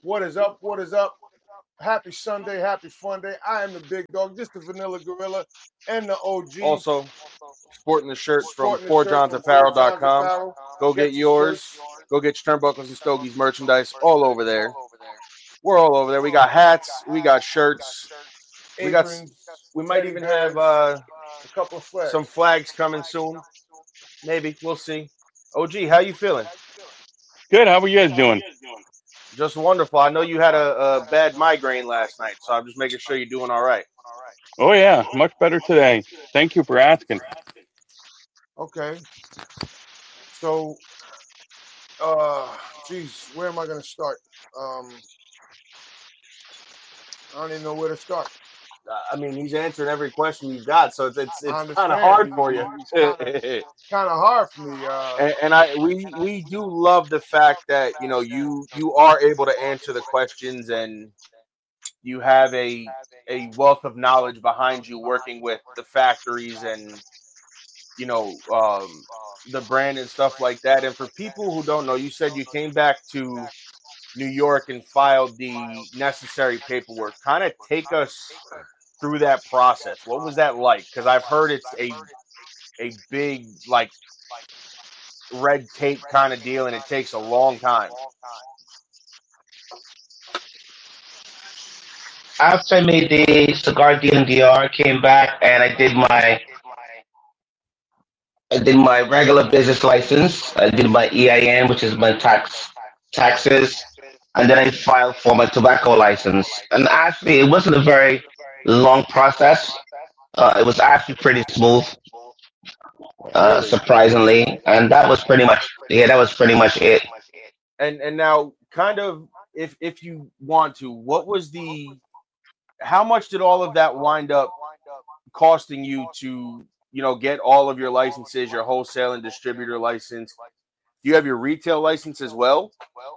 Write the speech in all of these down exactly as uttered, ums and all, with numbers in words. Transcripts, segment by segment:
What is up? What is up? Happy Sunday, happy fun day. I am the big dog, just the vanilla gorilla and the O G. Also, sporting the shirts from Sporting the four shirt johns from apparel Fort dot Johns com. Apparel. Go get Get your yours. shirts. Go get your turnbuckles and stogies merchandise all over there. We're all over there. We got hats. We got shirts. We got. Aprons, We might teddy even bears, have uh, a couple of flags. some flags coming soon. Maybe we'll see. O G, how you feeling? Good. How are you guys doing? Just wonderful. I know you had a, a bad migraine last night, so I'm just making sure you're doing all right. Oh yeah, much better today. Thank you for asking. Okay. So, uh, geez, where am I going to start? Um, I don't even know where to start. I mean, he's answering every question you got, so it's it's, I it's kind of understand. hard You- for you. you- It's kind of hard for me. Uh, and, and I we we do love the fact that you know you you are able to answer the questions and you have a a wealth of knowledge behind you working with the factories and you know um, the brand and stuff like that. And for people who don't know, you said you came back to New York and filed the necessary paperwork. Kind of take us through that process. What was that like? Because I've heard it's a a big like red tape kind of deal, and it takes a long time. After I made the cigar deal in D R, came back and I did my I did my regular business license. I did my E I N, which is my tax taxes, and then I filed for my tobacco license. And actually, it wasn't a very long process. Uh, it was actually pretty smooth, uh, Really? surprisingly, and that was pretty much yeah, that was pretty much it. And and now, kind of, if if you want to, what was the how much did all of that wind up costing you to you know get all of your licenses, your wholesale and distributor license? Do you have your retail license as well?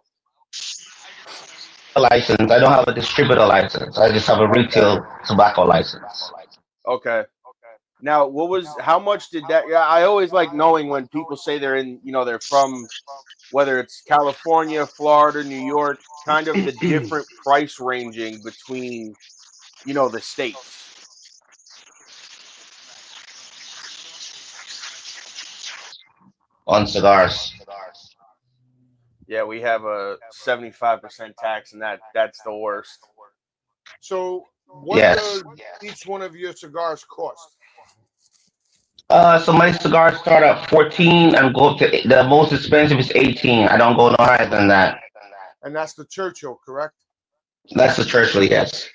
A license. I don't have a distributor license. I just have a Okay. retail tobacco license. Okay. Now, what was how much did that? Yeah, I always like knowing when people say they're in, you know, they're from whether it's California, Florida, New York, kind of the different price ranging between, you know, the states. On cigars. Yeah, we have a seventy-five percent tax, and that that's the worst. so, what Yes. does each one of your cigars cost? Uh, so my cigars start at fourteen and go up to the most expensive is eighteen. I don't go no higher than that. And that's the Churchill, correct? That's the Churchill, yes.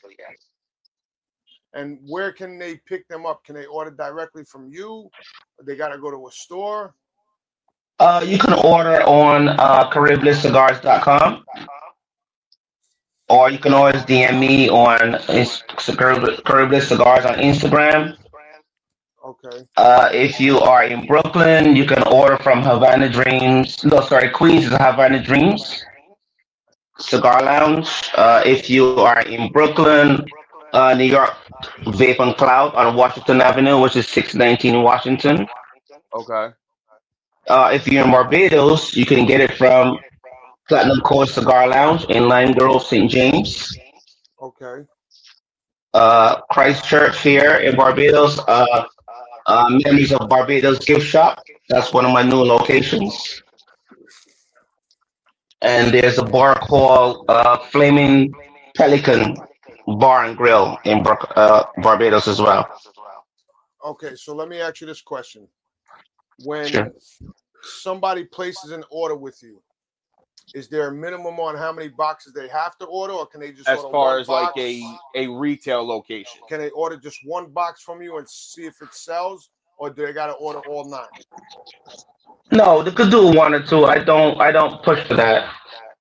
And where can they pick them up? Can they order directly from you? Or they got to go to a store? Uh, you can order on uh, caribbean cigars dot com, or you can always D M me on Ins- Caribbean Cigars on Instagram. Okay. Uh, if you are in Brooklyn, you can order from Havana Dreams. No, sorry, Queens is Havana Dreams Cigar Lounge. Uh, if you are in Brooklyn, uh, New York, Vape and Cloud on Washington Avenue, which is six nineteen Washington. Okay. Uh, if you're in Barbados, you can get it from Platinum Coast Cigar Lounge in Lime Grove, Saint James. Okay. Uh, Christchurch here in Barbados. Uh, uh, Memories of Barbados Gift Shop. That's one of my new locations. And there's a bar called uh, Flaming Pelican Bar and Grill in Bar- uh, Barbados as well. Okay. So let me ask you this question: When Sure. somebody places an order with you, is there a minimum on how many boxes they have to order, or can they just As order far one as like box? a a retail location. Can they order just one box from you and see if it sells, or do they got to order all nine? No, they could do one or two. I don't. I don't push for that.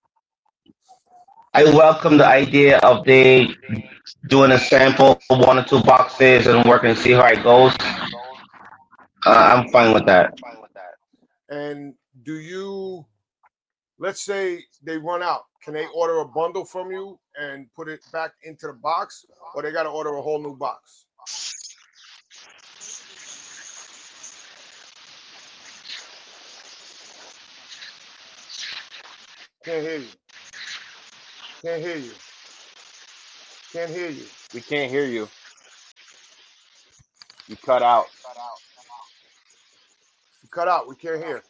I welcome the idea of they doing a sample, one or two boxes, and working to see how it goes. Uh, I'm fine with that. And do you, let's say they run out, can they order a bundle from you and put it back into the box, or they got to order a whole new box? Can't hear you. Can't hear you. Can't hear you. We can't hear you. You cut out. You cut out. We can't hear.